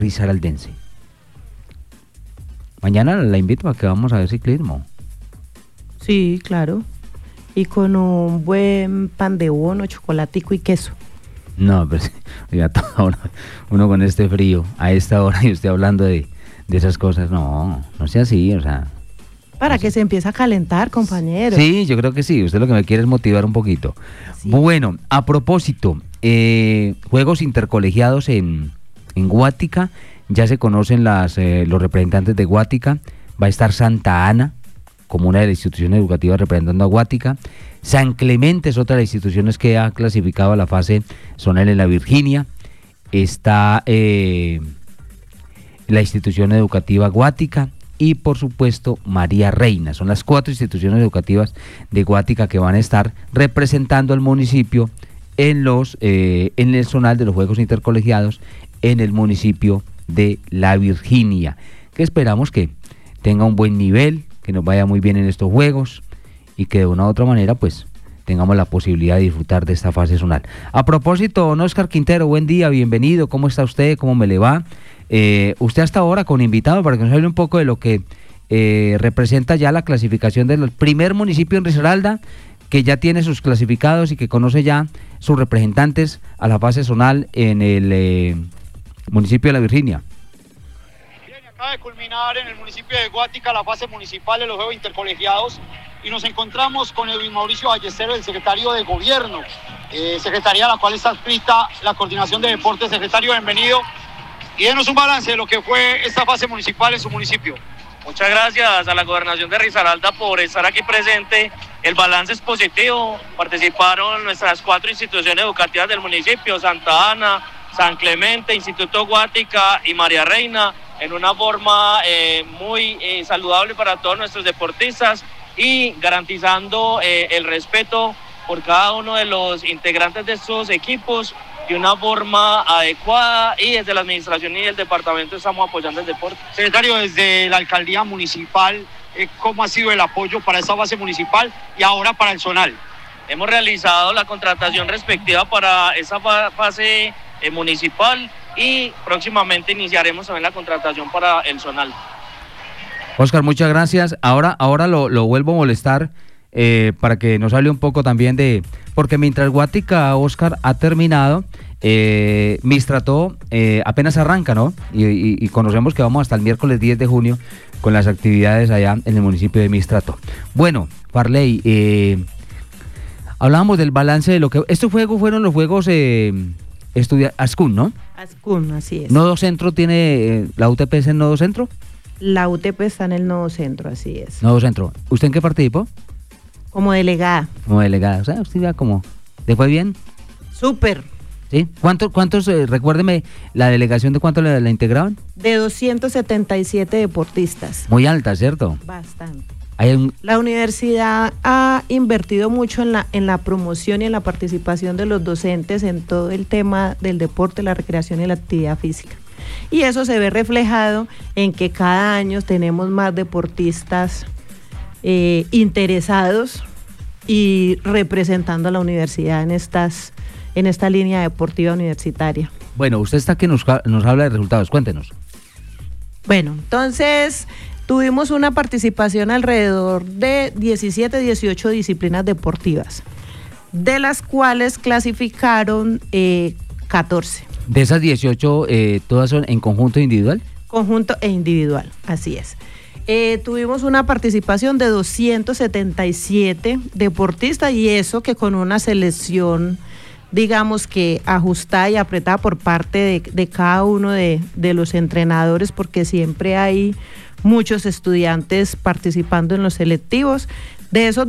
risaraldense. Mañana la invito a que vamos a ver ciclismo. Sí, claro. Y con un buen pan de bono, chocolatico y queso. No, pero oiga, uno con este frío, a esta hora, y usted hablando de esas cosas, no sea así, o sea... Para que se empiece a calentar, compañero. Sí, yo creo que sí, usted lo que me quiere es motivar un poquito. Sí. Bueno, a propósito, juegos intercolegiados en Guática, ya se conocen los representantes de Guática, va a estar Santa Ana, como una de las instituciones educativas representando a Guática. San Clemente es otra de las instituciones que ha clasificado a la fase zonal en la Virginia. Está la institución educativa Guática y, por supuesto, María Reina. Son las 4 instituciones educativas de Guática que van a estar representando al municipio en el zonal de los Juegos Intercolegiados en el municipio de la Virginia, que esperamos que tenga un buen nivel, que nos vaya muy bien en estos juegos y que de una u otra manera pues tengamos la posibilidad de disfrutar de esta fase zonal. A propósito, don Óscar Quintero, buen día, bienvenido, ¿cómo está usted? ¿Cómo me le va? Usted hasta ahora con invitado para que nos hable un poco de lo que representa ya la clasificación del primer municipio en Risaralda, que ya tiene sus clasificados y que conoce ya sus representantes a la fase zonal en el municipio de la Virginia. Acaba de culminar en el municipio de Guática la fase municipal de los Juegos Intercolegiados y nos encontramos con Edwin Mauricio Ballesteros, el secretario de Gobierno, secretaría a la cual está adscrita la Coordinación de Deportes. Secretario, bienvenido y denos un balance de lo que fue esta fase municipal en su municipio. Muchas gracias a la Gobernación de Risaralda por estar aquí presente. El balance es positivo, participaron nuestras 4 instituciones educativas del municipio, Santa Ana, San Clemente, Instituto Guática y María Reina, en una forma muy saludable para todos nuestros deportistas y garantizando el respeto por cada uno de los integrantes de estos equipos de una forma adecuada, y desde la administración y el departamento estamos apoyando el deporte. Secretario, desde la alcaldía municipal, ¿cómo ha sido el apoyo para esta fase municipal y ahora para el zonal? Hemos realizado la contratación respectiva para esa fase municipal y próximamente iniciaremos también la contratación para el zonal. Óscar, muchas gracias. Ahora lo vuelvo a molestar para que nos hable un poco también porque mientras Guática, Óscar, ha terminado, Mistrató apenas arranca, ¿no? Y conocemos que vamos hasta el miércoles 10 de junio con las actividades allá en el municipio de Mistrató. Bueno, Farley, hablábamos del balance de lo que... Estos juegos fueron los juegos... Ascun, ¿no? Ascun, así es. ¿Nodo Centro tiene, la UTP es en Nodo Centro? La UTP está en el Nodo Centro, así es. Nodo Centro. ¿Usted en qué participó? Como delegada. Como delegada, o sea, usted ya como... ¿Le fue bien? Súper. ¿Sí? ¿Cuántos, recuérdeme, la delegación de cuánto la integraban? De 277 deportistas. Muy alta, ¿cierto? Bastante. La universidad ha invertido mucho en la promoción y en la participación de los docentes en todo el tema del deporte, la recreación y la actividad física. Y eso se ve reflejado en que cada año tenemos más deportistas interesados y representando a la universidad en esta línea deportiva universitaria. Bueno, usted está que nos habla de resultados, cuéntenos. Bueno, entonces... Tuvimos una participación alrededor de 17, 18 disciplinas deportivas, de las cuales clasificaron 14. ¿De esas 18 todas son en conjunto e individual? Conjunto e individual, así es. Tuvimos una participación de 277 deportistas y eso que con una selección, digamos que ajustada y apretada por parte de cada uno de los entrenadores, porque siempre hay muchos estudiantes participando en los selectivos. De esos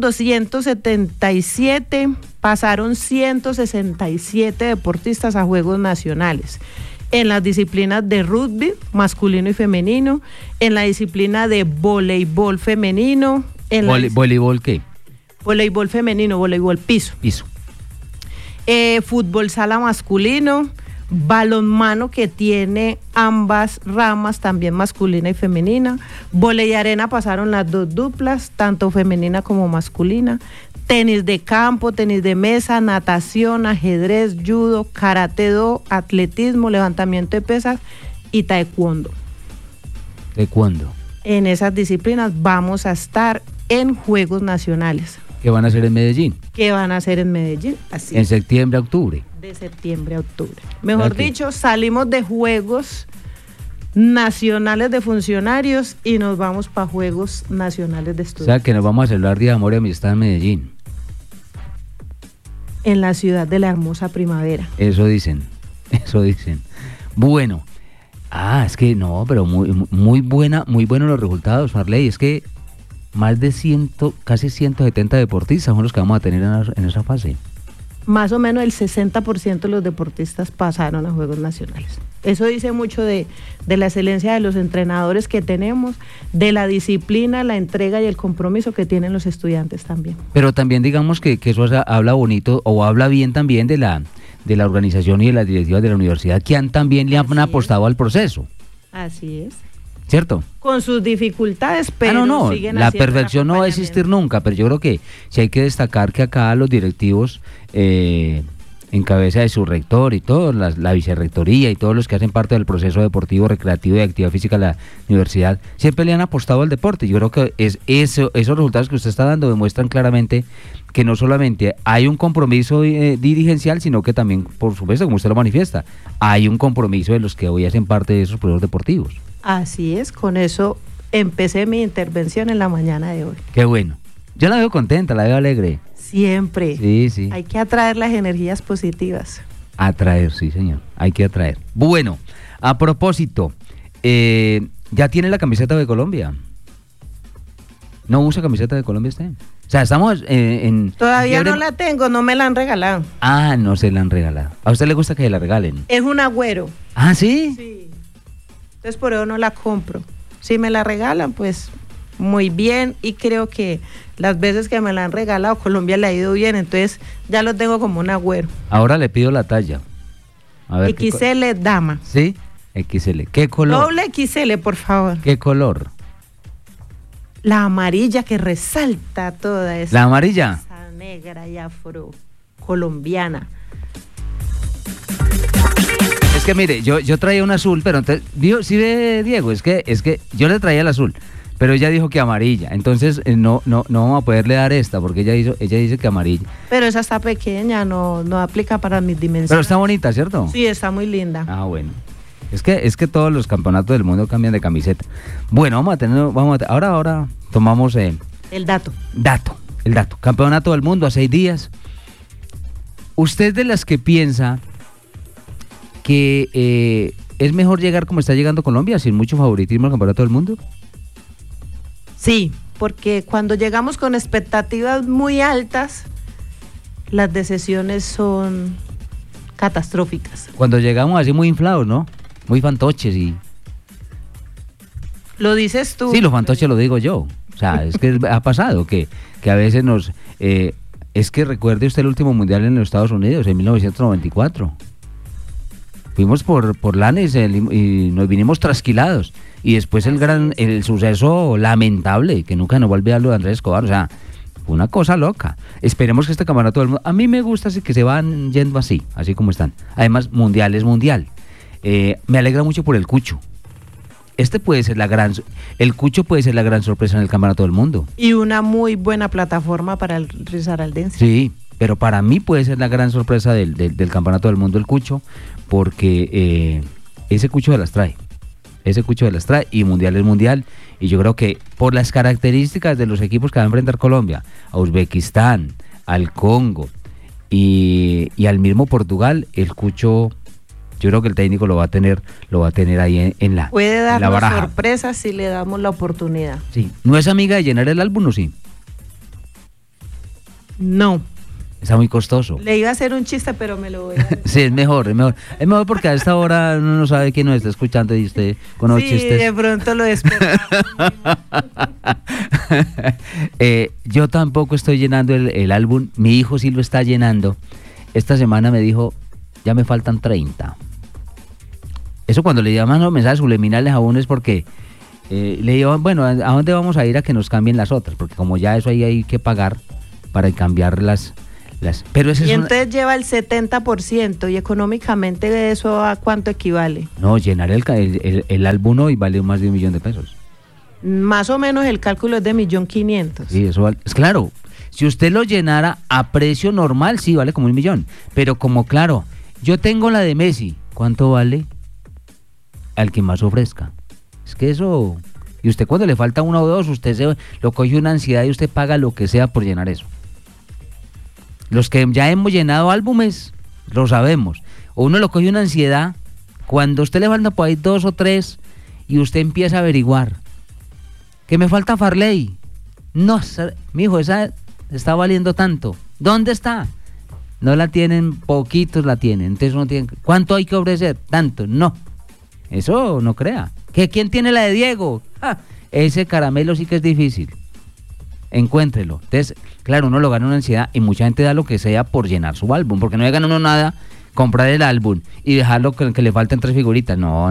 277 pasaron 167 deportistas a Juegos Nacionales en las disciplinas de rugby masculino y femenino, en la disciplina de voleibol femenino, ¿Voleibol qué? Voleibol femenino, voleibol piso. Fútbol sala masculino, balonmano, que tiene ambas ramas, también masculina y femenina. Vóley y arena pasaron las 2 duplas, tanto femenina como masculina. Tenis de campo, tenis de mesa, natación, ajedrez, judo, karate do, atletismo, levantamiento de pesas y taekwondo. ¿Taekwondo? En esas disciplinas vamos a estar en Juegos Nacionales. ¿Qué van a hacer en Medellín? ¿Qué van a hacer en Medellín? Así En septiembre, octubre. de septiembre a octubre. Mejor Ok. dicho, salimos de Juegos Nacionales de Funcionarios y nos vamos para Juegos Nacionales de O sea, Estudiantes. que nos vamos a celebrar Día de Amor y Amistad en Medellín. En la ciudad de la hermosa primavera. Eso dicen, eso dicen. Bueno, es que no, pero muy buenos los resultados, Marley. Es que más de casi 170 deportistas son los que vamos a tener en esa fase. Más o menos el 60% de los deportistas pasaron a Juegos Nacionales. Eso dice mucho de la excelencia de los entrenadores que tenemos, de la disciplina, la entrega y el compromiso que tienen los estudiantes también. Pero también digamos que eso habla bonito o habla bien también de la organización y de las directivas de la universidad que también le han Así es. apostado al proceso, Así es. ¿cierto? Con sus dificultades, pero no, siguen la haciendo el perfección no va a existir acompañamiento. nunca, pero yo creo que sí hay que destacar que acá los directivos, en cabeza de su rector y todo, la vicerrectoría y todos los que hacen parte del proceso deportivo, recreativo y de actividad física de la universidad, siempre le han apostado al deporte. Yo creo que esos resultados que usted está dando demuestran claramente que no solamente hay un compromiso dirigencial, sino que también, por supuesto, como usted lo manifiesta, hay un compromiso de los que hoy hacen parte de esos procesos deportivos. Así es, con eso empecé mi intervención en la mañana de hoy. Qué bueno. Yo la veo contenta, la veo alegre. Siempre. Sí, sí. Hay que atraer las energías positivas. Atraer, sí, señor. Hay que atraer. Bueno, a propósito, ¿ya tiene la camiseta de Colombia? ¿No usa camiseta de Colombia usted? O sea, estamos en... Todavía fiebre- no la tengo, no me la han regalado. No se la han regalado. ¿A usted le gusta que la regalen? Es un agüero. ¿Ah, sí? Sí. Entonces por eso no la compro. Si me la regalan, pues muy bien. Y creo que las veces que me la han regalado, Colombia le ha ido bien. Entonces ya lo tengo como un agüero. Ahora le pido la talla. A ver, XL dama. ¿Sí? XL. ¿Qué color? Doble XL, por favor. ¿Qué color? La amarilla que resalta toda esa ¿La amarilla? esa negra y afro colombiana. Es que mire, yo traía un azul, pero entonces, ¿sí ve, Diego? Es que yo le traía el azul, pero ella dijo que amarilla. Entonces no vamos a poderle dar esta, porque ella dice que amarilla. Pero esa está pequeña, no aplica para mis dimensiones. Pero está bonita, ¿cierto? Sí, está muy linda. Bueno. Es que todos los campeonatos del mundo cambian de camiseta. Bueno, ahora tomamos El dato. el dato. Campeonato del mundo a 6 días. ¿Usted de las que piensa que es mejor llegar como está llegando Colombia, sin mucho favoritismo al campeonato del mundo? Sí, porque cuando llegamos con expectativas muy altas, las decisiones son catastróficas. Cuando llegamos así muy inflados, ¿no? Muy fantoches y... Lo dices tú. Sí, los fantoches lo digo yo. O sea, es que ha pasado que a veces nos... es que recuerde usted el último mundial en los Estados Unidos, en 1994. Fuimos por Lanes y nos vinimos trasquilados. Y después el suceso lamentable, que nunca nos va a olvidar lo de Andrés Escobar. O sea, fue una cosa loca. Esperemos que este campeonato del mundo... A mí me gusta así que se van yendo así como están. Además, mundial es mundial. Me alegra mucho por el Cucho. El Cucho puede ser la gran sorpresa en el campeonato del mundo. Y una muy buena plataforma para el risaraldense. Sí, pero para mí puede ser la gran sorpresa del campeonato del mundo el Cucho, porque ese Cucho se las trae. Y mundial es mundial. Y yo creo que por las características de los equipos que va a enfrentar Colombia, a Uzbekistán, al Congo y al mismo Portugal, el Cucho... Yo creo que el técnico lo va a tener ahí en la Puede en la darnos baraja. sorpresas si le damos la oportunidad. Sí. ¿No es amiga de llenar el álbum o sí? No. Está muy costoso. Le iba a hacer un chiste, pero me lo voy a... Sí, es mejor. Es mejor porque a esta hora uno no sabe quién nos está escuchando y usted con los Sí, chistes. de pronto lo despertamos. Yo tampoco estoy llenando el álbum. Mi hijo sí lo está llenando. Esta semana me dijo, ya me faltan 30. Eso cuando le llaman los mensajes subliminales a uno es porque le digo, bueno, ¿a dónde vamos a ir a que nos cambien las otras? Porque como ya eso ahí hay que pagar para cambiar las Pero ese y es entonces lleva el 70%, y económicamente eso ¿a cuánto equivale? No, llenar el álbum hoy vale más de $1 millón. Más o menos el cálculo es de 1.500.000. Sí, eso vale. Es claro, si usted lo llenara a precio normal, sí vale como $1 millón. Pero como claro, yo tengo la de Messi, ¿cuánto vale? Al que más ofrezca. Es que eso... Y usted cuando le falta uno o dos, usted lo coge una ansiedad y usted paga lo que sea por llenar eso. Los que ya hemos llenado álbumes, lo sabemos. O uno lo coge una ansiedad, cuando usted le falta por ahí 2 o 3 y usted empieza a averiguar. Que me falta Farley. No, mijo, esa está valiendo tanto. ¿Dónde está? No la tienen, poquitos la tienen. Entonces uno tiene, ¿cuánto hay que ofrecer? Tanto, no. Eso no crea. ¿Quién tiene la de Diego? Ese caramelo sí que es difícil. Encuéntrelo. Entonces, claro, uno lo gana una ansiedad y mucha gente da lo que sea por llenar su álbum, porque no le gana uno nada comprar el álbum y dejarlo que le falten 3 figuritas. No.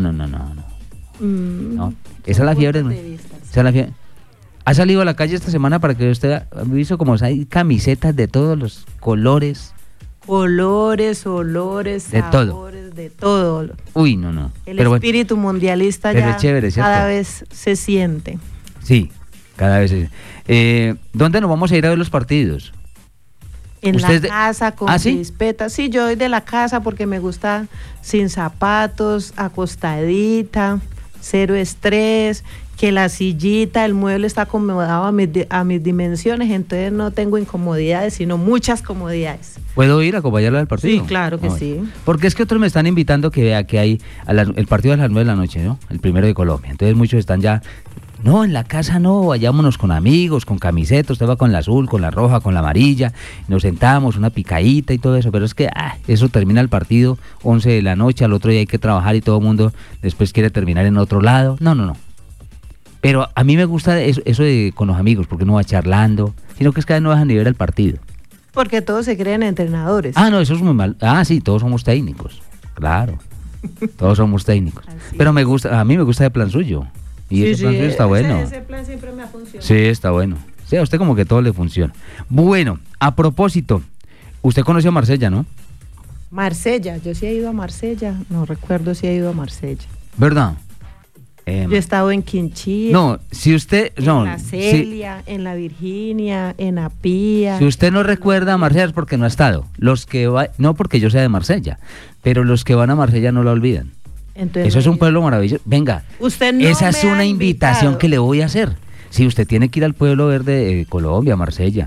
No. Esa es la fiebre. Esa es la fiebre. ¿Ha salido a la calle esta semana para que usted ha visto como hay camisetas de todos los colores? Colores, olores, de sabores, de todo. Uy, no. El espíritu mundialista ya chévere, cada vez se siente. Sí, cada vez se siente. ¿Dónde nos vamos a ir a ver los partidos? En la casa, con crispetas. Sí, yo voy de la casa porque me gusta sin zapatos, acostadita, cero estrés, que la sillita, el mueble está acomodado a mis dimensiones, entonces no tengo incomodidades, sino muchas comodidades. ¿Puedo ir a acompañarla al partido? Sí, claro que sí. Porque es que otros me están invitando que vea que hay el partido a las 9 de la noche, ¿no? El primero de Colombia. Entonces muchos están ya, no, en la casa no, vayámonos con amigos, con camisetas, usted va con la azul, con la roja, con la amarilla, nos sentamos, una picadita y todo eso, pero es que eso termina el partido 11 de la noche, al otro día hay que trabajar y todo el mundo después quiere terminar en otro lado. No. Pero a mí me gusta eso de con los amigos, porque uno va charlando, sino que es que no dejan ni ver el partido. Porque todos se creen entrenadores. No, eso es muy mal. Sí, todos somos técnicos, claro. Todos somos técnicos. Así. Pero a mí me gusta el plan suyo. Y ese plan suyo está bueno. Ese plan siempre me ha funcionado. Sí, está bueno. Sí, a usted como que todo le funciona. Bueno, a propósito, usted conoció a Marsella, ¿no? Marsella, yo sí he ido a Marsella. No recuerdo si he ido a Marsella. ¿Verdad? Yo he estado en Quinchía. No, si usted... En la Celia, en la Virginia, en Apía. Si usted no recuerda a Marsella es porque no ha estado. No porque yo sea de Marsella, pero los que van a Marsella no la olvidan. Entonces, eso es un pueblo maravilloso. Venga, usted no esa es una invitación invitado. Que le voy a hacer. Si usted tiene que ir al pueblo verde de Colombia, Marsella,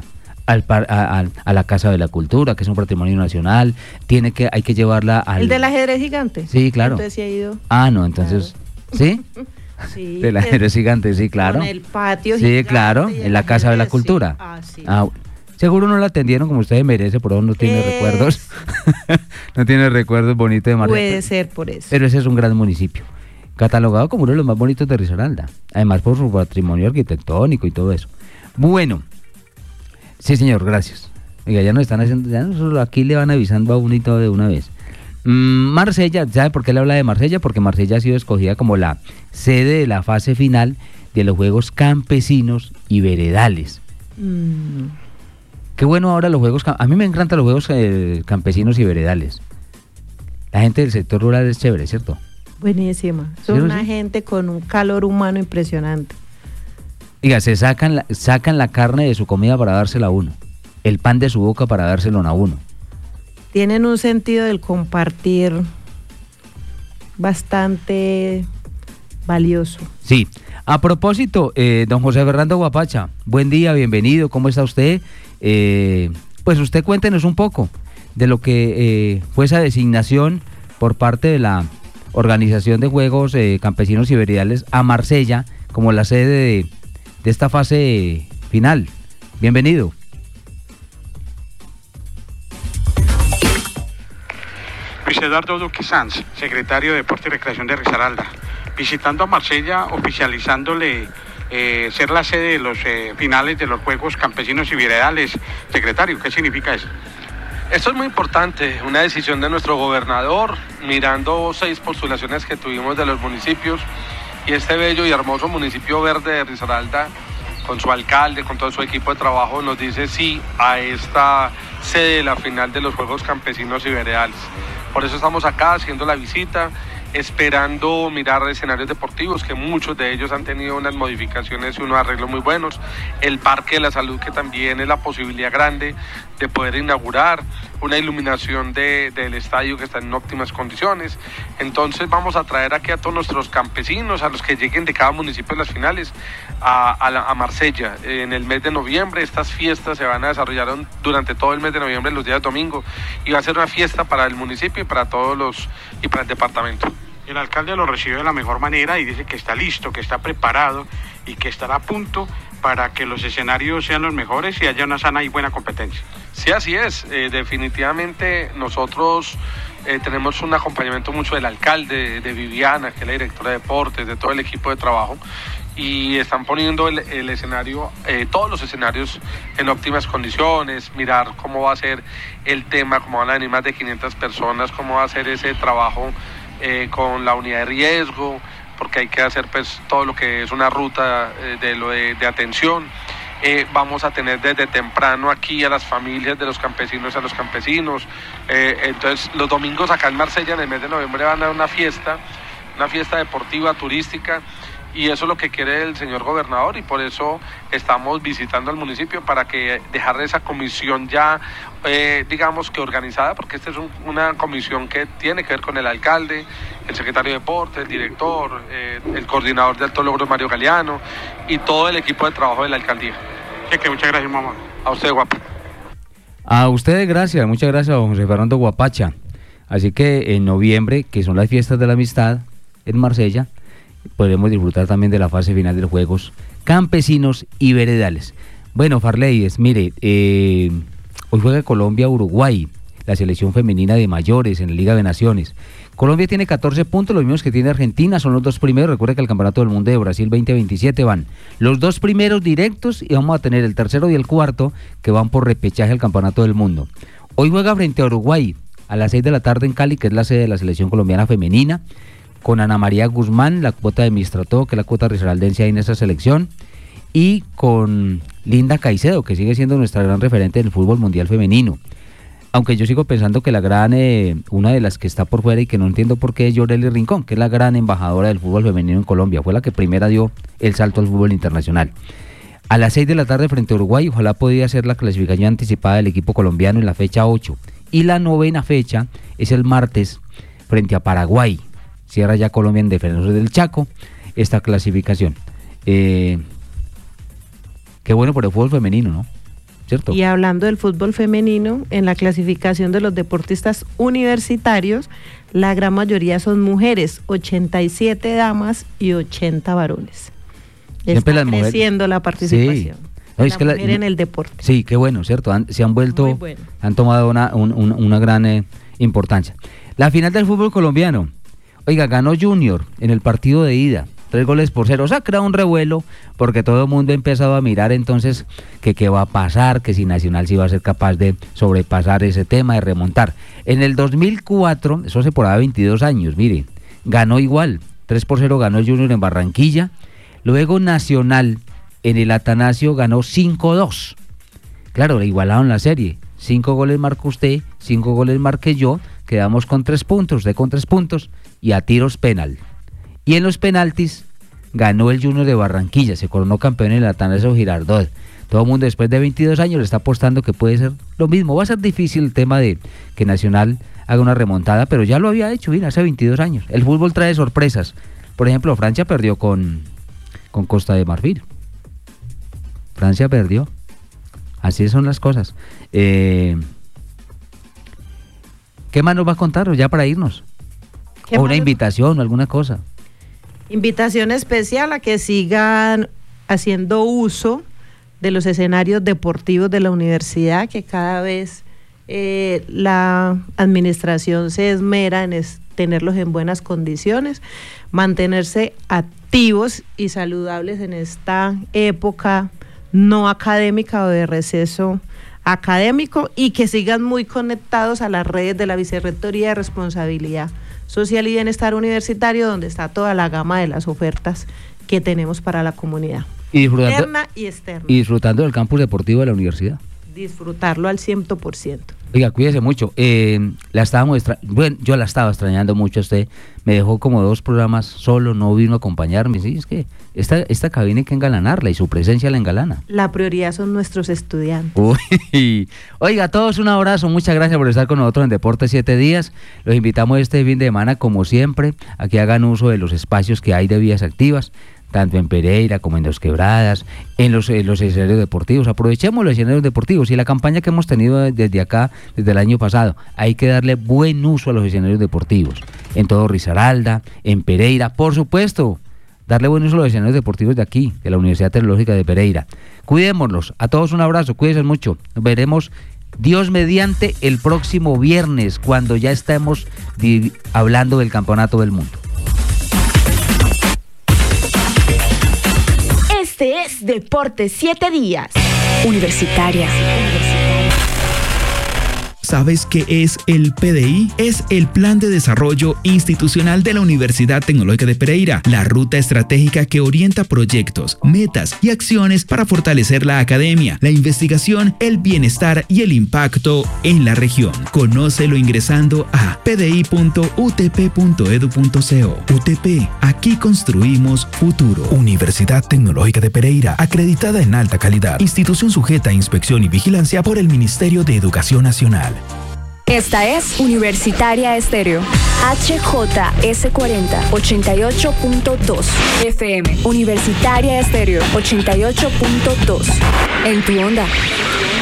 a la Casa de la Cultura, que es un patrimonio nacional, hay que llevarla al... ¿El del ajedrez gigante? Sí, claro. Entonces sí ha ido. No, entonces... Claro. ¿Sí? Sí. Del ajedrez gigante, sí, claro. Con el patio sí, gigante. Claro, en la Casa de la Cultura. Sí. Seguro no la atendieron como usted merece, por eso no tiene recuerdos. No tiene recuerdos bonitos de Marsella. Puede ser por eso. Pero ese es un gran municipio, catalogado como uno de los más bonitos de Risaralda, además por su patrimonio arquitectónico y todo eso. Bueno, sí señor, gracias. Oiga, ya nos están haciendo, ya solo aquí le van avisando a uno y todo de una vez. Marsella, ¿sabe por qué le habla de Marsella? Porque Marsella ha sido escogida como la sede de la fase final de los Juegos Campesinos y Veredales. Qué bueno ahora los Juegos, a mí me encantan los Juegos Campesinos y Veredales. La gente del sector rural es chévere, ¿cierto? Buenísima, son una gente con un calor humano impresionante. Diga, se sacan la carne de su comida para dársela a uno, el pan de su boca para dárselo a uno. Tienen un sentido del compartir bastante valioso. Sí. A propósito, don José Fernando Guapacha, buen día, bienvenido, ¿cómo está usted? Pues usted cuéntenos un poco de lo que fue esa designación por parte de la Organización de Juegos Campesinos y Veredales a Marsella como la sede de esta fase final. Bienvenido. Luis Eduardo Duque Sanz, secretario de Deporte y Recreación de Risaralda, visitando a Marsella, oficializándole ser la sede de los finales de los Juegos Campesinos y Veredales. Secretario, ¿qué significa eso? Esto es muy importante, una decisión de nuestro gobernador, mirando 6 postulaciones que tuvimos de los municipios, y este bello y hermoso municipio verde de Risaralda con su alcalde, con todo su equipo de trabajo, nos dice sí a esta sede de la final de los Juegos Campesinos y Veredales. Por eso estamos acá haciendo la visita, esperando mirar escenarios deportivos, que muchos de ellos han tenido unas modificaciones y unos arreglos muy buenos. El Parque de la Salud, que también es la posibilidad grande de poder inaugurar, una iluminación del estadio que está en óptimas condiciones. Entonces vamos a traer aquí a todos nuestros campesinos, a los que lleguen de cada municipio de las finales, a Marsella en el mes de noviembre. Estas fiestas se van a desarrollar durante todo el mes de noviembre, los días domingo, y va a ser una fiesta para el municipio y para y para el departamento. El alcalde lo recibe de la mejor manera y dice que está listo, que está preparado y que estará a punto para que los escenarios sean los mejores y haya una sana y buena competencia. Sí, así es. Definitivamente nosotros tenemos un acompañamiento mucho del alcalde, de Viviana, que es la directora de deportes, de todo el equipo de trabajo, y están poniendo el escenario, todos los escenarios en óptimas condiciones, mirar cómo va a ser el tema, cómo van a venir más de 500 personas, cómo va a ser ese trabajo con la unidad de riesgo, porque hay que hacer pues todo lo que es una ruta de atención. Vamos a tener desde temprano aquí a las familias de los campesinos, a los campesinos. Entonces los domingos acá en Marsella en el mes de noviembre van a dar una fiesta deportiva, turística, y eso es lo que quiere el señor gobernador, y por eso estamos visitando al municipio para que dejar esa comisión ya, digamos que organizada, porque esta es una comisión que tiene que ver con el alcalde, el secretario de deportes, el director, el coordinador de altos logros Mario Galeano y todo el equipo de trabajo de la alcaldía. Sí, que muchas gracias, mamá. A usted, guapo. A ustedes gracias, muchas gracias a don José Fernando Guapacha. Así que en noviembre, que son las fiestas de la amistad en Marsella, podremos disfrutar también de la fase final de los Juegos Campesinos y Veredales. Bueno, Farleyes, mire, hoy juega Colombia-Uruguay, la selección femenina de mayores en la Liga de Naciones. Colombia tiene 14 puntos, los mismos que tiene Argentina, son los dos primeros. Recuerda que el Campeonato del Mundo de Brasil 2027 van los dos primeros directos y vamos a tener el tercero y el cuarto que van por repechaje al Campeonato del Mundo. Hoy juega frente a Uruguay a las 6 de la tarde en Cali, que es la sede de la selección colombiana femenina, con Ana María Guzmán, la cuota de Mistrató, que es la cuota risaraldense ahí en esa selección, y con Linda Caicedo, que sigue siendo nuestra gran referente del fútbol mundial femenino. Aunque yo sigo pensando que la gran, una de las que está por fuera y que no entiendo por qué es Yoreli Rincón, que es la gran embajadora del fútbol femenino en Colombia, fue la que primera dio el salto al fútbol internacional. A las 6 de la tarde frente a Uruguay, ojalá podría ser la clasificación anticipada del equipo colombiano en la fecha 8. Y la 9ª fecha es el martes frente a Paraguay. Cierra ya Colombia en Defensores del Chaco esta clasificación. Qué bueno por el fútbol femenino, ¿no? ¿Cierto? Y hablando del fútbol femenino, en la clasificación de los deportistas universitarios, la gran mayoría son mujeres, 87 damas y 80 varones. Siempre Está creciendo la participación. Sí. No, es que mujer en el deporte. Sí, qué bueno, ¿cierto? Se han vuelto, bueno. Han tomado una gran importancia. La final del fútbol colombiano. Oiga, ganó Junior en el partido de ida, 3-0. O sea, crea un revuelo porque todo el mundo ha empezado a mirar entonces que qué va a pasar, que si Nacional sí va a ser capaz de sobrepasar ese tema, de remontar. En el 2004, eso hace por ahí 22 años, mire, ganó igual, 3-0 ganó Junior en Barranquilla. Luego Nacional en el Atanasio ganó 5-2. Claro, le igualaron la serie. 5 goles marcó usted, 5 goles marqué yo, quedamos con 3 puntos, usted con 3 puntos y a tiros penal. Y en los penaltis ganó el Junior de Barranquilla, se coronó campeón en el Atanasio Girardot. Todo el mundo después de 22 años le está apostando que puede ser lo mismo. Va a ser difícil el tema de que Nacional haga una remontada, pero ya lo había hecho, bien, hace 22 años. El fútbol trae sorpresas. Por ejemplo, Francia perdió con Costa de Marfil. Francia perdió. Así son las cosas. ¿Qué más nos va a contar ya para irnos? O una invitación o alguna cosa. Invitación especial a que sigan haciendo uso de los escenarios deportivos de la universidad, que cada vez la administración se esmera en tenerlos en buenas condiciones, mantenerse activos y saludables en esta época no académica o de receso académico, y que sigan muy conectados a las redes de la Vicerrectoría de Responsabilidad Social y Bienestar Universitario, donde está toda la gama de las ofertas que tenemos para la comunidad. interna y externa. Y disfrutando del campus deportivo de la universidad. Disfrutarlo al 100%. Oiga, cuídese mucho. Bueno, yo la estaba extrañando mucho a usted. Me dejó como 2 programas solo, no vino a acompañarme. Sí, es que esta cabina hay que engalanarla y su presencia la engalana. La prioridad son nuestros estudiantes. Uy. Oiga, a todos un abrazo. Muchas gracias por estar con nosotros en Deportes 7 Días. Los invitamos este fin de semana, como siempre, a que hagan uso de los espacios que hay de vías activas, tanto en Pereira como en Dos Quebradas, en los escenarios deportivos. Aprovechemos los escenarios deportivos y la campaña que hemos tenido desde acá, desde el año pasado. Hay que darle buen uso a los escenarios deportivos. En todo Risaralda, en Pereira, por supuesto. Darle buen uso a los escenarios deportivos de aquí, de la Universidad Tecnológica de Pereira. Cuidémonos. A todos un abrazo. Cuídense mucho. Nos veremos, Dios mediante, el próximo viernes, cuando ya estemos hablando del Campeonato del Mundo. Este es Deportes 7 Días. Universitaria. ¿Sabes qué es el PDI? Es el Plan de Desarrollo Institucional de la Universidad Tecnológica de Pereira, la ruta estratégica que orienta proyectos, metas y acciones para fortalecer la academia, la investigación, el bienestar y el impacto en la región. Conócelo ingresando a pdi.utp.edu.co. UTP, aquí construimos futuro. Universidad Tecnológica de Pereira, acreditada en alta calidad, institución sujeta a inspección y vigilancia por el Ministerio de Educación Nacional. Esta es Universitaria Estéreo. HJS40 88.2 FM. Universitaria Estéreo 88.2. En tu onda.